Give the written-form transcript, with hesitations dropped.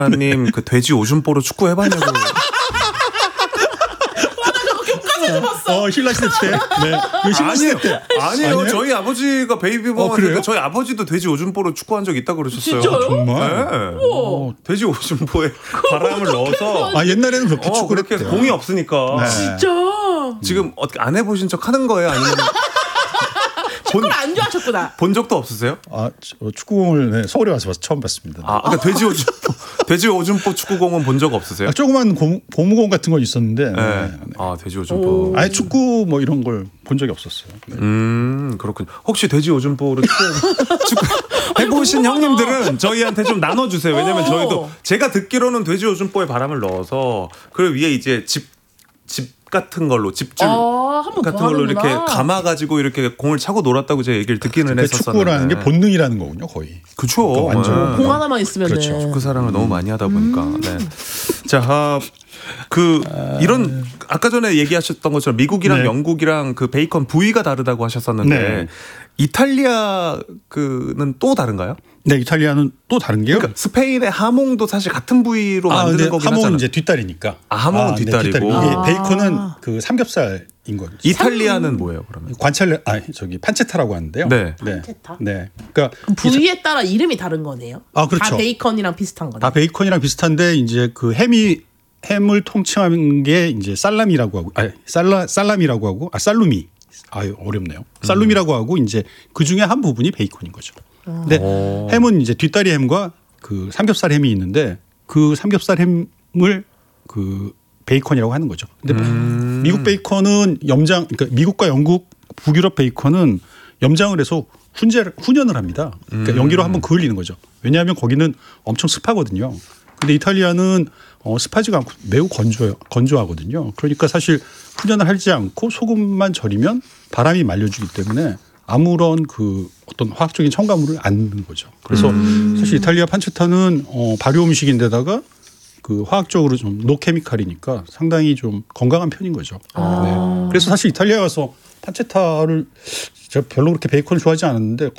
님 그 돼지 오줌보로 축구 해봤냐고. 신라 시대 때. 네. 신라 시대 때. 아니에요. 저희 아버지가 베이비붐 저희 아버지도 돼지 오줌보로 축구한 적 있다고 그러셨어요. 진짜요? 정말? 네. 돼지 오줌보에 바람을 넣어서. 옛날에는 그렇게 축구를 그렇게 했대요. 공이 없으니까. 네. 진짜. 지금 어떻게 안 해보신 척 하는 거예요? 아니면 축구를 안 좋아하셨구나. 본 적도 없으세요? 축구공을 서울에 와서 처음 봤습니다. 그러니까 돼지 오줌보 축구공은 본 적 없으세요? 조그만 고무공 같은 건 있었는데. 네. 돼지 오줌보. 아예 축구 뭐 이런 걸 본 적이 없었어요. 네. 그렇군요. 혹시 돼지 오줌보로 축구 해보신 형님들은 저희한테 좀 나눠주세요. 왜냐면 저희도 제가 듣기로는 돼지 오줌보에 바람을 넣어서 그 위에 이제 집 같은 걸로 집줄 같은 걸로 이렇게 감아가지고 이렇게 공을 차고 놀았다고 제가 얘기를 듣기는 했었었는데 축구라는 게 본능이라는 거군요, 거의. 그렇죠. 완전. 공 하나만 있으면 그렇죠. 축구 사랑을 너무 많이 하다 보니까. 네. 자, 이런 아까 전에 얘기하셨던 것처럼 미국이랑 영국이랑 그 베이컨 부위가 다르다고 하셨었는데 이탈리아는 또 다른가요? 네, 이탈리아는 또 다른 게요. 그러니까 스페인의 하몽도 사실 같은 부위로 만드는 거긴 하잖아요. 하몽은 이제 뒷다리니까. 하몽은 뒷다리고. 이게 베이컨은 그 삼겹살인 거죠. 이탈리아는 뭐예요, 그러면? 판체타라고 하는데요. 네. 판체타? 네. 그러니까 부위에 따라 이름이 다른 거네요. 그렇죠. 다 베이컨이랑 비슷한 거네. 다 베이컨이랑 비슷한데 이제 그 햄을 통칭한 게 이제 살라미라고 하고, 살라미라고 하고, 살루미. 어렵네요. 살루미라고 하고 이제 그 중에 한 부분이 베이컨인 거죠. 근데 햄은 이제 뒷다리 햄과 그 삼겹살 햄이 있는데 그 삼겹살 햄을 그 베이컨이라고 하는 거죠. 근데 미국 베이컨은 그러니까 미국과 영국, 북유럽 베이컨은 염장을 해서 훈연을 합니다. 그러니까 연기로 한번 그을리는 거죠. 왜냐하면 거기는 엄청 습하거든요. 근데 이탈리아는 습하지가 않고 매우 건조하거든요. 그러니까 사실 훈연을 하지 않고 소금만 절이면 바람이 말려주기 때문에 아무런 그 어떤 화학적인 첨가물을 안 넣는 거죠. 그래서 사실 이탈리아 판체타는 발효 음식인데다가 그 화학적으로 좀 노케미칼이니까 상당히 좀 건강한 편인 거죠. 네. 그래서 사실 이탈리아 가서 판체타를 제가 별로 그렇게 베이컨을 좋아하지 않았는데